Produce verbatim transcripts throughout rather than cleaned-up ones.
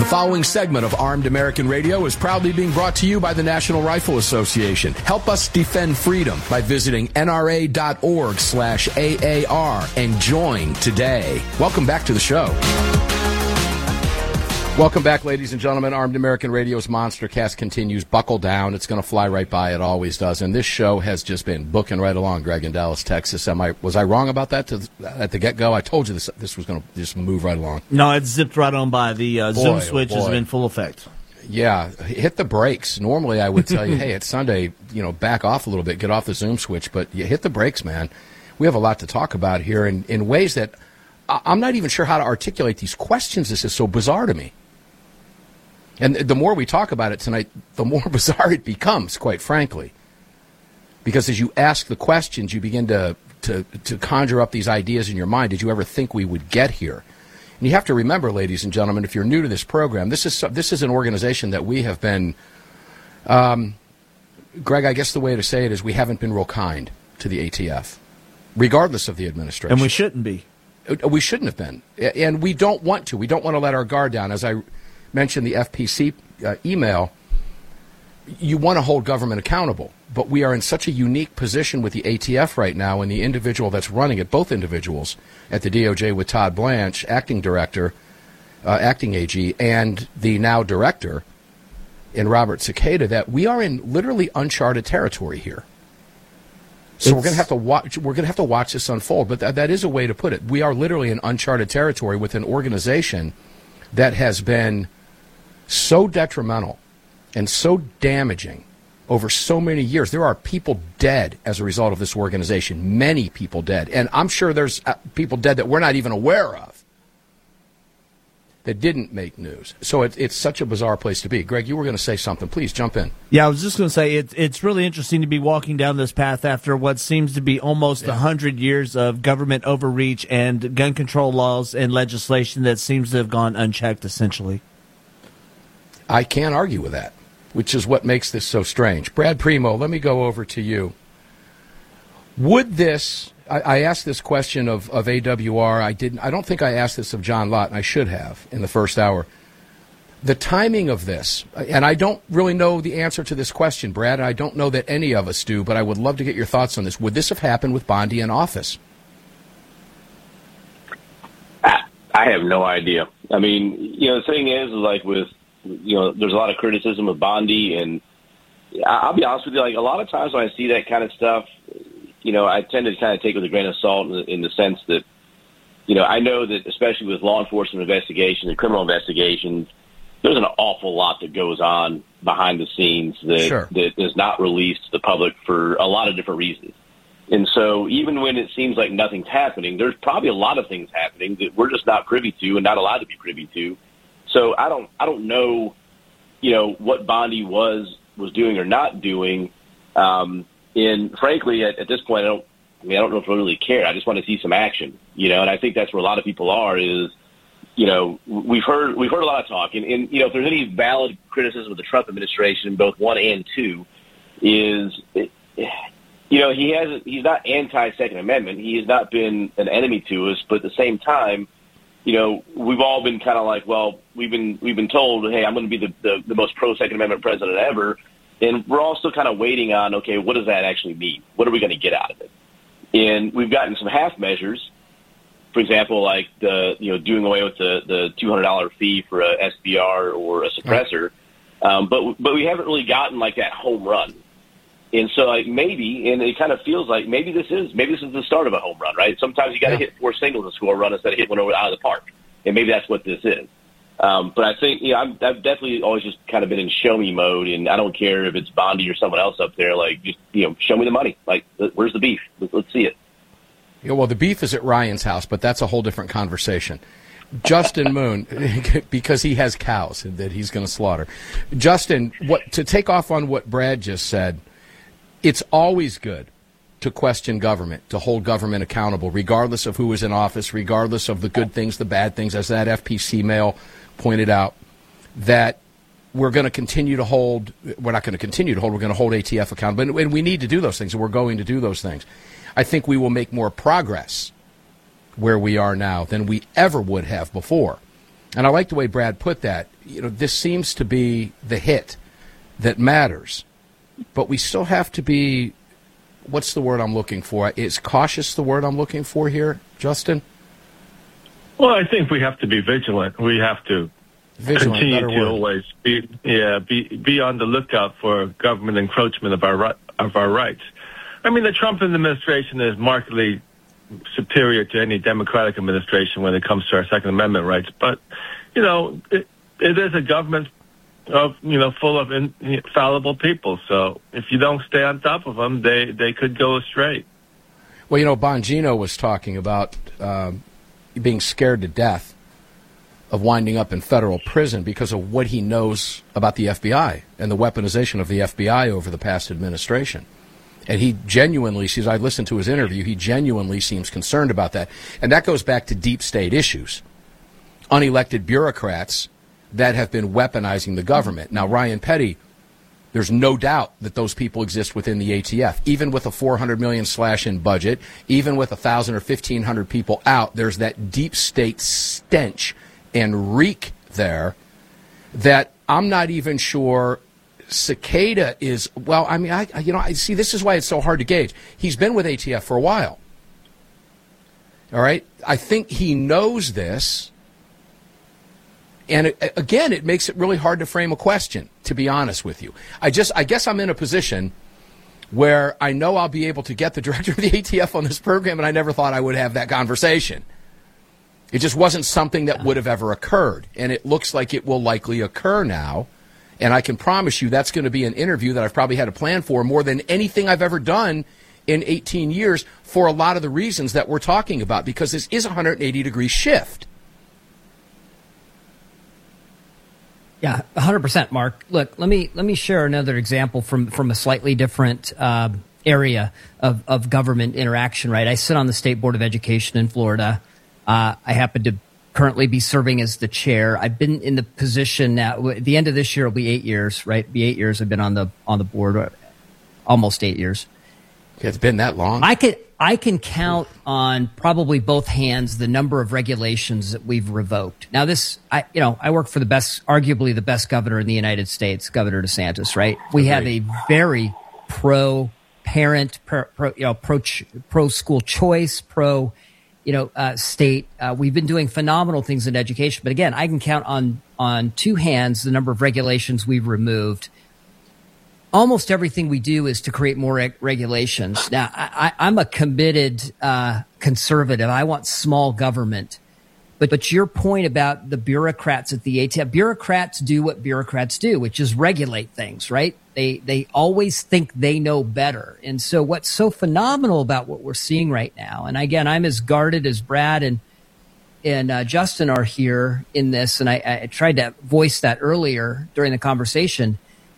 The following segment of Armed American Radio is proudly being brought to you by the National Rifle Association. Help us defend freedom by visiting nra.org slash AAR and join today. Welcome back to the show. Welcome back, ladies and gentlemen. Armed American Radio's Monster Cast continues. Buckle down. It's going to fly right by. It always does. And this show has just been booking right along, Greg, in Dallas, Texas. Am I, was I wrong about that to, at the get-go? I told you this this was going to just move right along. No, it's zipped right on by. The uh, boy, Zoom switch oh has been in full effect. Yeah, hit the brakes. Normally I would tell you, hey, it's Sunday, you know, back off a little bit, get off the Zoom switch. But you hit the brakes, man. We have a lot to talk about here in, in ways that I, I'm not even sure how to articulate these questions. This is so bizarre to me. And the more we talk about it tonight, the more bizarre it becomes, quite frankly. Because as you ask the questions, you begin to, to, to conjure up these ideas in your mind. Did you ever think we would get here? And you have to remember, ladies and gentlemen, if you're new to this program, this is this is an organization that we have been, um, Greg, I guess the way to say it is we haven't been real kind to the A T F, regardless of the administration. And we shouldn't be. We shouldn't have been. And we don't want to. We don't want to let our guard down. As I mentioned the F P C uh, email, you want to hold government accountable, but we are in such a unique position with the A T F right now, and the individual that's running it, both individuals at the D O J with Todd Blanche, acting director, uh, acting A G, and the now director in Robert Cicada, that we are in literally uncharted territory here. So it's, we're going to have to watch. We're going to have to watch this unfold. But th- that is a way to put it. We are literally in uncharted territory with an organization that has been so detrimental and so damaging over so many years. There are people dead as a result of this organization, many people dead. And I'm sure there's people dead that we're not even aware of that didn't make news. So it, it's such a bizarre place to be. Greg, you were going to say something. Please jump in. Yeah, I was just going to say it, it's really interesting to be walking down this path after what seems to be almost yeah. one hundred years of government overreach and gun control laws and legislation that seems to have gone unchecked, essentially. I can't argue with that, which is what makes this so strange. Brad Primo, let me go over to you. Would this, I, I asked this question of, of A W R, I didn't, I don't think I asked this of John Lott, and I should have in the first hour. The timing of this, and I don't really know the answer to this question, Brad, and I don't know that any of us do, but I would love to get your thoughts on this. Would this have happened with Bondi in office? I, I have no idea. I mean, you know, the thing is, like with, you know, there's a lot of criticism of Bondi, and I'll be honest with you, like a lot of times when I see that kind of stuff, you know, I tend to kind of take it with a grain of salt in the, in the sense that, you know, I know that especially with law enforcement investigations and criminal investigations, there's an awful lot that goes on behind the scenes that, sure. that is not released to the public for a lot of different reasons. And so even when it seems like nothing's happening, there's probably a lot of things happening that we're just not privy to and not allowed to be privy to. So I don't, I don't know, you know, what Bondi was was doing or not doing. Um, and frankly, at, at this point, I don't, I mean, I don't know if I really care. I just want to see some action, you know. And I think that's where a lot of people are. Is, you know, we've heard we've heard a lot of talk, and, and you know, if there's any valid criticism of the Trump administration, both one and two, is, you know, he hasn't, he's not anti-Second Amendment. He has not been an enemy to us, but at the same time, you know, we've all been kind of like, well, we've been we've been told, hey, I'm going to be the, the, the most pro-Second Amendment president ever. And we're all still kind of waiting on, okay, what does that actually mean? What are we going to get out of it? And we've gotten some half measures. For example, like the, you know, doing away with the, the two hundred dollars fee for a S B R or a suppressor. Um, but but we haven't really gotten like that home run. And so, like, maybe, and it kind of feels like maybe this is maybe this is the start of a home run, right? Sometimes you got to yeah. hit four singles to score a run instead of hit one over out of the park, and maybe that's what this is. Um, but I think, you know, I'm, I've definitely always just kind of been in show me mode, and I don't care if it's Bondi or someone else up there. Like, just, you know, show me the money. Like, where's the beef? Let's, let's see it. Yeah, well, the beef is at Ryan's house, but that's a whole different conversation. Justin Moon, because he has cows that he's going to slaughter. Justin, what to take off on what Brad just said. It's always good to question government, to hold government accountable, regardless of who is in office, regardless of the good things, the bad things, as that F P C mail pointed out, that we're going to continue to hold, we're not going to continue to hold, we're going to hold A T F accountable, and we need to do those things, and we're going to do those things. I think we will make more progress where we are now than we ever would have before. And I like the way Brad put that. you know, this seems to be the hit that matters. But we still have to be, what's the word I'm looking for? Is cautious the word I'm looking for here, Justin? Well, I think we have to be vigilant. We have to Vigilant, continue better to word. always be, yeah, be be on the lookout for government encroachment of our ri- of our rights. I mean, the Trump administration is markedly superior to any Democratic administration when it comes to our Second Amendment rights. But, you know, it, it is a government of, you know, full of infallible people. So if you don't stay on top of them, they, they could go astray. Well, you know, Bongino was talking about um, being scared to death of winding up in federal prison because of what he knows about the F B I and the weaponization of the F B I over the past administration. And he genuinely sees, I listened to his interview, he genuinely seems concerned about that. And that goes back to deep state issues. Unelected bureaucrats that have been weaponizing the government. Now, Ryan Petty, there's no doubt that those people exist within the A T F. Even with a four hundred million dollars slash in budget, even with one thousand or fifteen hundred people out, there's that deep state stench and reek there that I'm not even sure Cicada is, well, I mean, I, you know, I see, this is why it's so hard to gauge. He's been with A T F for a while. All right? I think he knows this. And it, again, it makes it really hard to frame a question, to be honest with you. I just, I guess I'm in a position where I know I'll be able to get the director of the A T F on this program, and I never thought I would have that conversation. It just wasn't something that would have ever occurred. And it looks like it will likely occur now. And I can promise you that's going to be an interview that I've probably had a plan for more than anything I've ever done in eighteen years for a lot of the reasons that we're talking about, because this is a one hundred eighty degree shift. Yeah, one hundred percent, Mark. Look, let me let me share another example from, from a slightly different uh, area of, of government interaction, right? I sit on the State Board of Education in Florida. Uh, I happen to currently be serving as the chair. I've been in the position now. At the end of this year, it'll be eight years, right? It'll be eight years I've been on the on the board, almost eight years. Yeah, it's been that long. I can I can count on probably both hands the number of regulations that we've revoked. Now, this, I you know, I work for the best, arguably the best governor in the United States, Governor DeSantis, right? We have a very pro parent, pro, pro you know, pro pro school choice, pro. you know, uh, state, uh, we've been doing phenomenal things in education. But again, I can count on, on two hands the number of regulations we've removed. Almost everything we do is to create more reg- regulations. Now, I, I, I'm a committed, uh, conservative. I want small government. But, but your point about the bureaucrats at the A T F, bureaucrats do what bureaucrats do, which is regulate things, right? They, they always think they know better. And so what's so phenomenal about what we're seeing right now, and again, I'm as guarded as Brad and, and, uh, Justin are here in this. And I, I tried to voice that earlier during the conversation.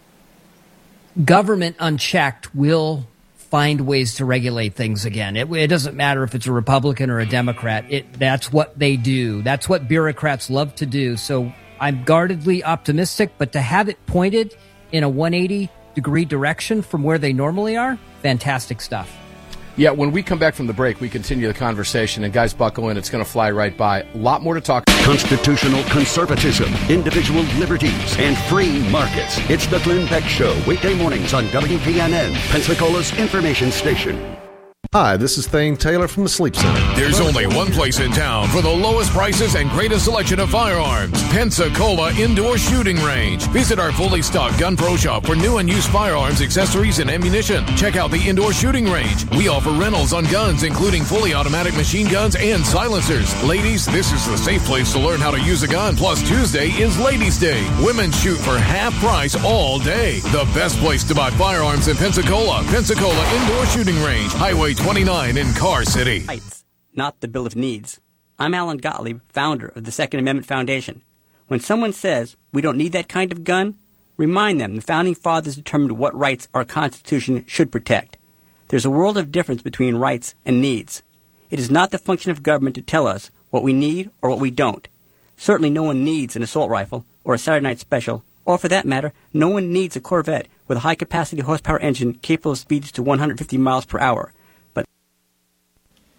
Government unchecked will find ways to regulate things again. It, it doesn't matter if it's a Republican or a Democrat. It, that's what they do. That's what bureaucrats love to do. So I'm guardedly optimistic, but to have it pointed in a one hundred eighty degree direction from where they normally are, fantastic stuff. Yeah, when we come back from the break, we continue the conversation. And guys, buckle in. It's going to fly right by. A lot more to talk about. Constitutional conservatism, individual liberties, and free markets. It's the Glenn Beck Show, weekday mornings on W P N N, Pensacola's information station. Hi, this is Thane Taylor from the Sleep Center. There's only one place in town for the lowest prices and greatest selection of firearms. Pensacola Indoor Shooting Range. Visit our fully stocked Gun Pro Shop for new and used firearms, accessories, and ammunition. Check out the Indoor Shooting Range. We offer rentals on guns, including fully automatic machine guns and silencers. Ladies, this is the safe place to learn how to use a gun. Plus, Tuesday is Ladies' Day. Women shoot for half price all day. The best place to buy firearms in Pensacola. Pensacola Indoor Shooting Range. Highway twenty-nine in Car City. Rights, not the Bill of Needs. I'm Alan Gottlieb, founder of the Second Amendment Foundation. When someone says we don't need that kind of gun, remind them the Founding Fathers determined what rights our Constitution should protect. There's a world of difference between rights and needs. It is not the function of government to tell us what we need or what we don't. Certainly no one needs an assault rifle or a Saturday night special, or for that matter, no one needs a Corvette with a high-capacity horsepower engine capable of speeds to one hundred fifty miles per hour.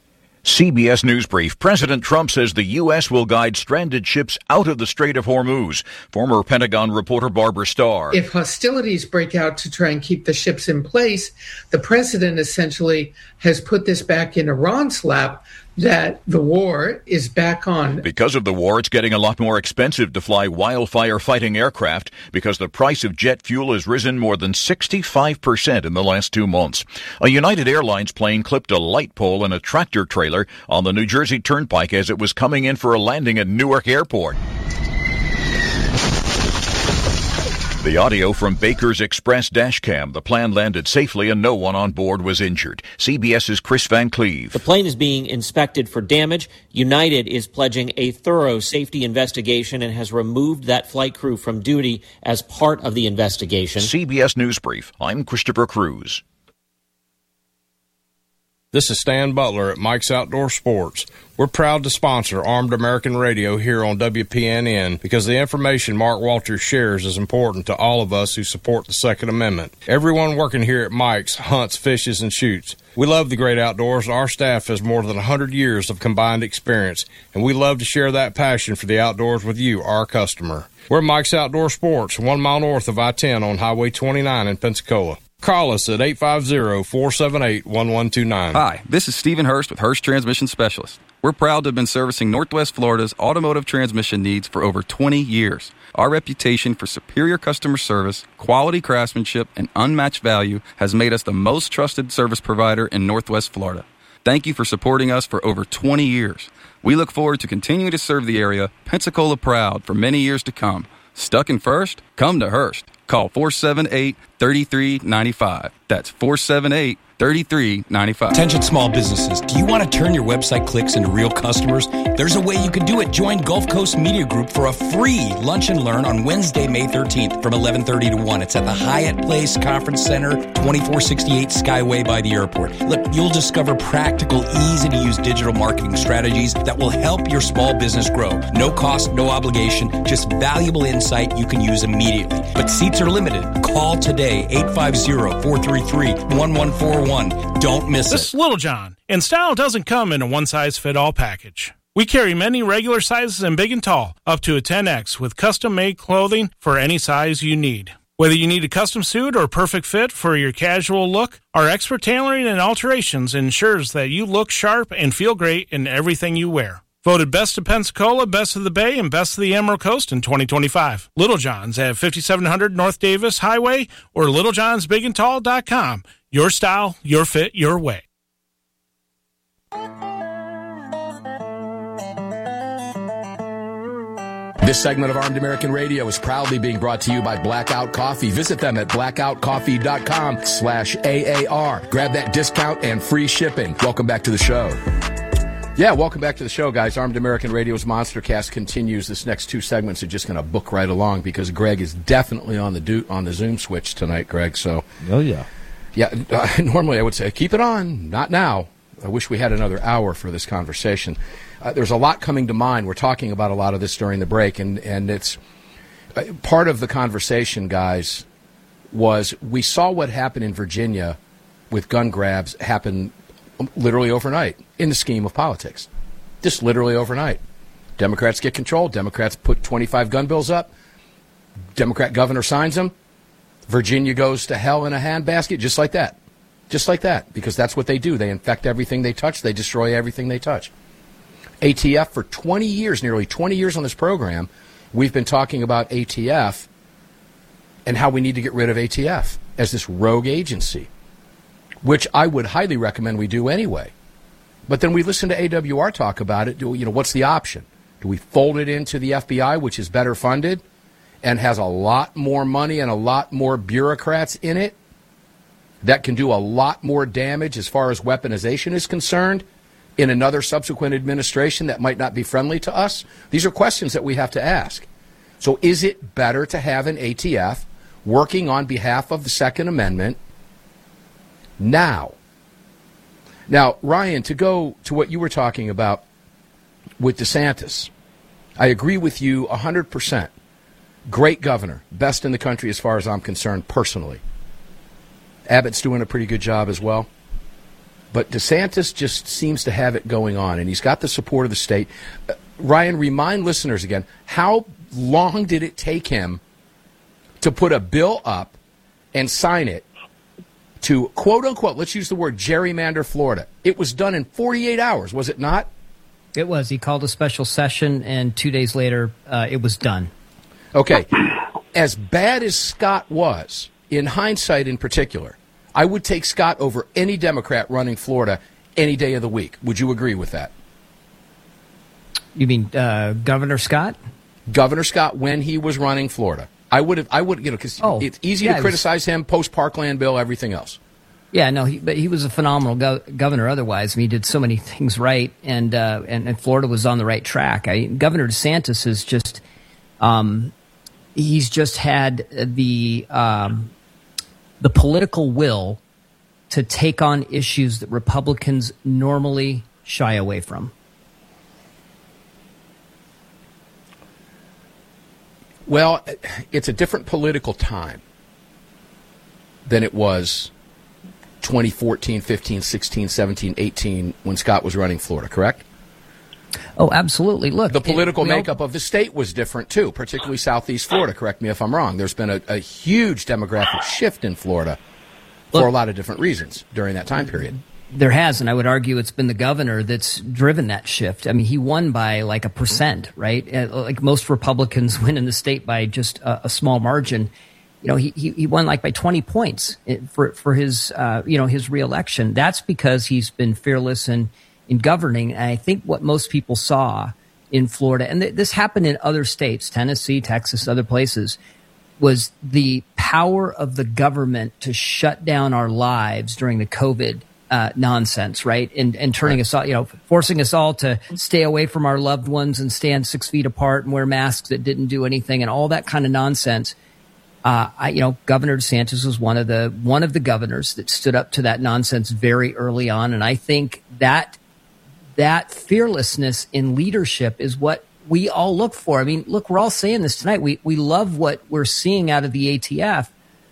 C B S News Brief. President Trump says the U S will guide stranded ships out of the Strait of Hormuz. Former Pentagon reporter Barbara Starr. If hostilities break out to try and keep the ships in place, the president essentially has put this back in Iran's lap, that the war is back on. Because of the war, it's getting a lot more expensive to fly wildfire-fighting aircraft because the price of jet fuel has risen more than sixty-five percent in the last two months. A United Airlines plane clipped a light pole and a tractor trailer on the New Jersey Turnpike as it was coming in for a landing at Newark Airport. The audio from Baker's Express dashcam. The plane landed safely and no one on board was injured. CBS's Chris Van Cleve. The plane is being inspected for damage. United is pledging a thorough safety investigation and has removed that flight crew from duty as part of the investigation. C B S News Brief. I'm Christopher Cruz. This is Stan Butler at Mike's Outdoor Sports. We're proud to sponsor Armed American Radio here on W P N N because the information Mark Walters shares is important to all of us who support the Second Amendment. Everyone working here at Mike's hunts, fishes, and shoots. We love the great outdoors. Our staff has more than one hundred years of combined experience, and we love to share that passion for the outdoors with you, our customer. We're Mike's Outdoor Sports, one mile north of I ten on Highway twenty-nine in Pensacola. Call us at eight five zero, four seven eight, one one two nine. Hi, this is Stephen Hurst with Hurst Transmission Specialist. We're proud to have been servicing Northwest Florida's automotive transmission needs for over twenty years. Our reputation for superior customer service, quality craftsmanship, and unmatched value has made us the most trusted service provider in Northwest Florida. Thank you for supporting us for over twenty years. We look forward to continuing to serve the area, Pensacola proud, for many years to come. Stuck in first? Come to Hurst. Call four seven eight, three three nine five. That's four seven eight, three three nine five. Attention small businesses. Do you want to turn your website clicks into real customers? There's a way you can do it. Join Gulf Coast Media Group for a free lunch and learn on Wednesday, May thirteenth from eleven thirty to one. It's at the Hyatt Place Conference Center, twenty-four sixty-eight Skyway by the airport. Look, you'll discover practical, easy-to-use digital marketing strategies that will help your small business grow. No cost, no obligation, just valuable insight you can use immediately. But seats are limited. Call today, eight five zero, four three three, one one four one. Don't miss this it. This is Little John, and style doesn't come in a one-size-fit-all package. We carry many regular sizes and big and tall, up to a ten X, with custom-made clothing for any size you need. Whether you need a custom suit or perfect fit for your casual look, our expert tailoring and alterations ensures that you look sharp and feel great in everything you wear. Voted Best of Pensacola, Best of the Bay, and Best of the Emerald Coast in twenty twenty-five. Little John's at fifty-seven hundred North Davis Highway or little johns big and tall dot com. Your style, your fit, your way. This segment of Armed American Radio is proudly being brought to you by Blackout Coffee. Visit them at blackout coffee dot com slash A A R. Grab that discount and free shipping. Welcome back to the show. Yeah, welcome back to the show, guys. Armed American Radio's Monstercast continues. This next two segments are just going to book right along because Greg is definitely on the do- on the Zoom switch tonight, Greg. So, oh yeah, yeah. Uh, normally, I would say keep it on. Not now. I wish we had another hour for this conversation. Uh, there's a lot coming to mind. We're talking about a lot of this during the break, and and it's uh, part of the conversation, guys. Was we saw what happened in Virginia with gun grabs happen literally overnight in the scheme of politics. Just literally overnight. Democrats get control. Democrats put twenty-five gun bills up. Democrat governor signs them. Virginia goes to hell in a handbasket, just like that. Just like that, because that's what they do. They infect everything they touch. They destroy everything they touch. A T F, for twenty years, nearly twenty years on this program, we've been talking about A T F and how we need to get rid of A T F as this rogue agency, which I would highly recommend we do anyway. But then we listen to A W R talk about it. Do, you know, what's the option? Do we fold it into the F B I, which is better funded and has a lot more money and a lot more bureaucrats in it that can do a lot more damage as far as weaponization is concerned in another subsequent administration that might not be friendly to us? These are questions that we have to ask. So is it better to have an A T F working on behalf of the Second Amendment now? Now, Ryan, to go to what you were talking about with DeSantis, I agree with you one hundred percent. Great governor, best in the country as far as I'm concerned personally. Abbott's doing a pretty good job as well. But DeSantis just seems to have it going on, and he's got the support of the state. Uh, Ryan, remind listeners again, how long did it take him to put a bill up and sign it to, quote unquote, let's use the word gerrymander Florida? It was done in forty-eight hours, was it not? It was. He called a special session, and two days later, uh, it was done. Okay. As bad as Scott was, in hindsight in particular, I would take Scott over any Democrat running Florida any day of the week. Would you agree with that? You mean uh, Governor Scott? Governor Scott, when he was running Florida. I would have, I would, you know, because oh, it's easy yeah, to criticize was, him, post-Parkland bill, everything else. Yeah, no, he, but he was a phenomenal go- governor otherwise. I mean, he did so many things right, and, uh, and, and Florida was on the right track. I, Governor DeSantis is just, um, he's just had the, um, the political will to take on issues that Republicans normally shy away from. Well, it's a different political time than it was twenty fourteen, fifteen, sixteen, seventeen, eighteen when Scott was running Florida, correct? Oh, absolutely. Look, the political it, makeup all... of the state was different, too, particularly southeast Florida. Correct me if I'm wrong. There's been a, a huge demographic shift in Florida for Look, a lot of different reasons during that time period. There has, and I would argue it's been the governor that's driven that shift. I mean, he won by like a percent, right? Like most Republicans win in the state by just a, a small margin. You know, he, he he won like by twenty points for for his uh, you know his reelection. That's because he's been fearless in in governing. And I think what most people saw in Florida, and th- this happened in other states, Tennessee, Texas, other places, was the power of the government to shut down our lives during the COVID Uh, nonsense, right? And and turning us all, you know, forcing us all to stay away from our loved ones and stand six feet apart and wear masks that didn't do anything and all that kind of nonsense. Uh, I, you know, Governor DeSantis was one of the one of the governors that stood up to that nonsense very early on, and I think that that fearlessness in leadership is what we all look for. I mean, look, we're all saying this tonight. We we love what we're seeing out of the A T F.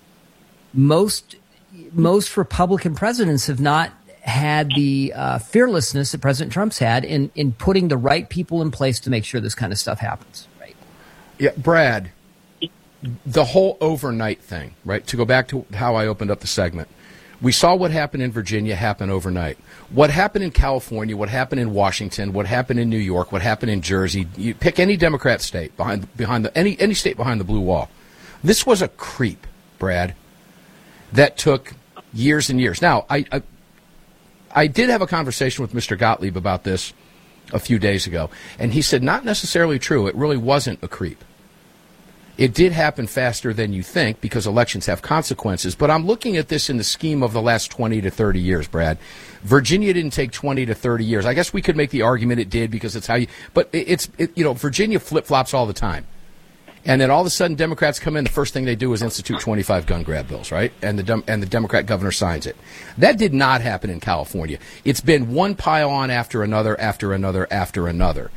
Most. Most Republican presidents have not had the uh, fearlessness that President Trump's had in, in putting the right people in place to make sure this kind of stuff happens. Right? Yeah, Brad, the whole overnight thing, right? To go back to how I opened up the segment, we saw what happened in Virginia happen overnight. What happened in California, what happened in Washington, what happened in New York, what happened in Jersey. You pick any Democrat state behind behind the any any state behind the blue wall. This was a creep, Brad. That took years and years. Now, I, I I did have a conversation with Mister Gottlieb about this a few days ago, and he said not necessarily true. It really wasn't a creep. It did happen faster than you think because elections have consequences, but I'm looking at this in the scheme of the last twenty to thirty years, Brad. Virginia didn't take twenty to thirty years. I guess we could make the argument it did because it's how you – but it's it, – you know, Virginia flip-flops all the time. And then all of a sudden, Democrats come in. The first thing they do is institute twenty-five gun grab bills, right? And the dem- and the Democrat governor signs it. That did not happen in California. It's been one pile on after another, after another, after another.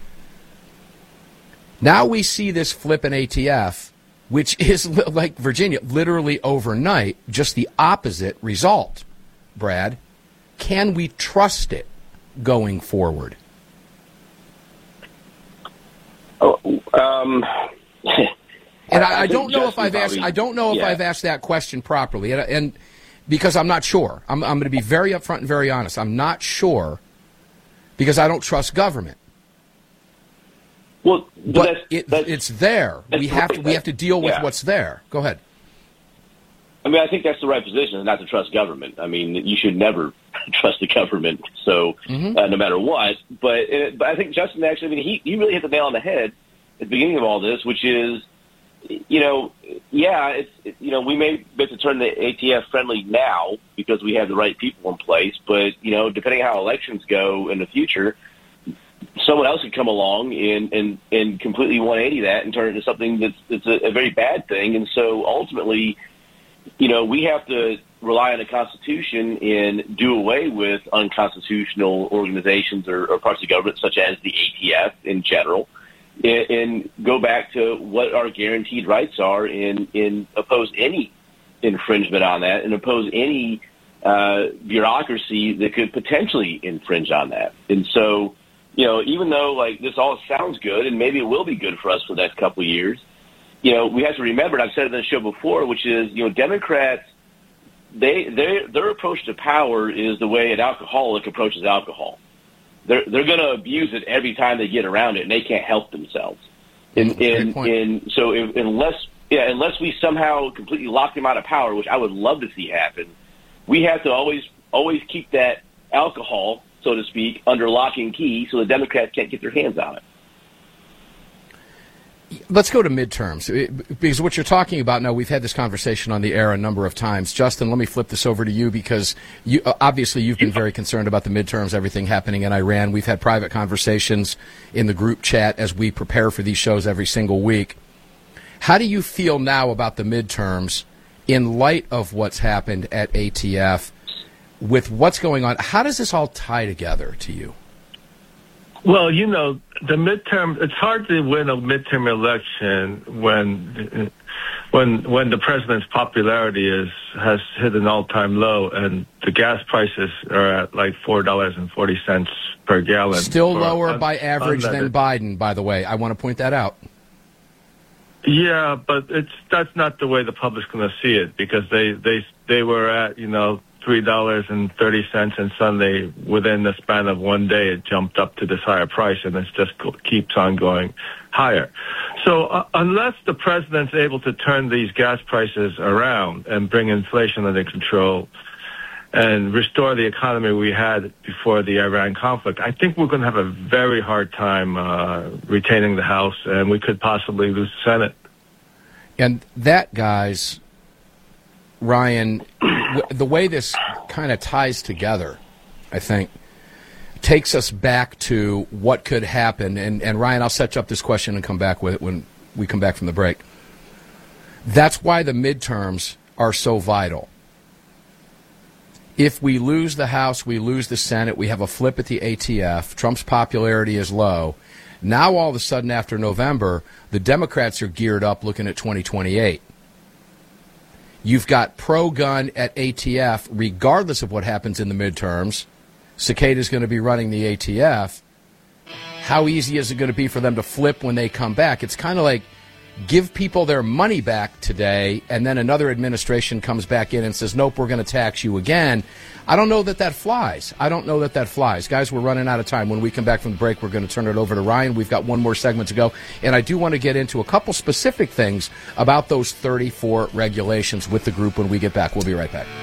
Now we see this flip in A T F, which is li- like Virginia, literally overnight, just the opposite result. Brad, can we trust it going forward? Oh, um. And I, I, I don't know if I've asked. I don't know if yeah. I've asked that question properly, and, and because I'm not sure. I'm, I'm going to be very upfront and very honest. I'm not sure because I don't trust government. Well, but, but that's, it, that's, it's there. that's We have right. to. We have to deal with yeah. what's there. Go ahead. I mean, I think that's the right position, not to trust government. I mean, you should never trust the government. So, mm-hmm. uh, no matter what. But, uh, but I think Justin actually. I mean, he he really hit the nail on the head at the beginning of all this, which is. You know, yeah, it's it, you know we may be to turn the A T F friendly now because we have the right people in place, but you know, depending on how elections go in the future, someone else could come along and and, and completely one eighty that and turn it into something that's that's a, a very bad thing. And so ultimately, you know, we have to rely on the Constitution and do away with unconstitutional organizations or, or parts of government, such as the A T F in general. And go back to what our guaranteed rights are and, and oppose any infringement on that and oppose any uh, bureaucracy that could potentially infringe on that. And so, you know, even though like this all sounds good, and maybe it will be good for us for the next couple of years, you know, we have to remember, and I've said it on the show before, which is, you know, Democrats, they, they their approach to power is the way an alcoholic approaches alcohol. They're they're going to abuse it every time they get around it, and they can't help themselves. And and, and so if, unless yeah, unless we somehow completely lock them out of power, which I would love to see happen, we have to always always keep that alcohol, so to speak, under lock and key, so the Democrats can't get their hands on it. Let's go to midterms, because what you're talking about now, we've had this conversation on the air a number of times. Justin, let me flip this over to you, because you, obviously you've been very concerned about the midterms, everything happening in Iran. We've had private conversations in the group chat as we prepare for these shows every single week. How do you feel now about the midterms in light of what's happened at A T F, with what's going on? How does this all tie together to you? Well, you know, the midterm, it's hard to win a midterm election when when when the president's popularity is has hit an all-time low and the gas prices are at like four dollars and forty cents per gallon. Still lower un- by average unleaded. than Biden, by the way. I want to point that out. Yeah, but it's that's not the way the public's going to see it, because they, they, they were at, you know, three dollars and thirty cents, and suddenly within the span of one day it jumped up to this higher price, and it just go, keeps on going higher. So uh, unless the president's able to turn these gas prices around and bring inflation under control and restore the economy we had before the Iran conflict, I think we're going to have a very hard time uh, retaining the House, and we could possibly lose the Senate. And that, guys, Ryan, w- the way this kind of ties together, I think, takes us back to what could happen. And, and Ryan, I'll set up this question and come back with it when we come back from the break. That's why the midterms are so vital. If we lose the House, we lose the Senate, we have a flip at the A T F, Trump's popularity is low. Now, all of a sudden, after November, the Democrats are geared up looking at twenty twenty-eight. You've got pro-gun at A T F, regardless of what happens in the midterms. Cicada's going to be running the A T F. How easy is it going to be for them to flip when they come back? It's kind of like give people their money back today, and then another administration comes back in and says, nope, we're going to tax you again. I don't know that that flies. I don't know that that flies. Guys, we're running out of time. When we come back from the break, we're going to turn it over to Ryan. We've got one more segment to go, and I do want to get into a couple specific things about those thirty-four regulations with the group when we get back. We'll be right back.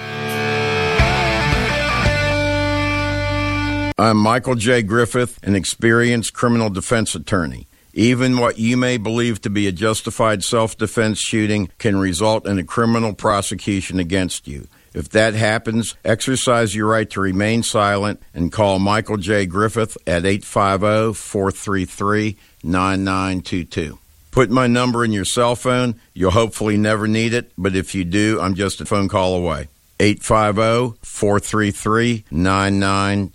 I'm Michael J. Griffith, an experienced criminal defense attorney. Even what you may believe to be a justified self-defense shooting can result in a criminal prosecution against you. If that happens, exercise your right to remain silent and call Michael J. Griffith at eight five zero, four three three, nine nine two two. Put my number in your cell phone. You'll hopefully never need it, but if you do, I'm just a phone call away. eight five zero, four three three, nine nine